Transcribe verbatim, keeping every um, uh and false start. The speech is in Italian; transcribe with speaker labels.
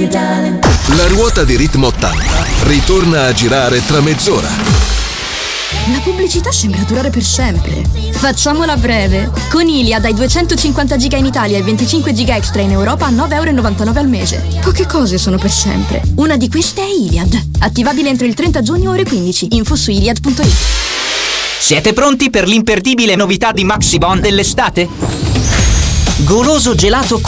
Speaker 1: La ruota di Ritmo ottanta ritorna a girare tra mezz'ora.
Speaker 2: La pubblicità sembra durare per sempre. Facciamola breve. Con Iliad hai duecentocinquanta giga in Italia e venticinque giga extra in Europa a nove virgola novantanove euro al mese. Poche cose sono per sempre. Una di queste è Iliad. Attivabile entro il trenta giugno ore quindici. Info su iliad punto it.
Speaker 3: Siete pronti per l'imperdibile novità di Maxi Bon dell'estate? Goloso gelato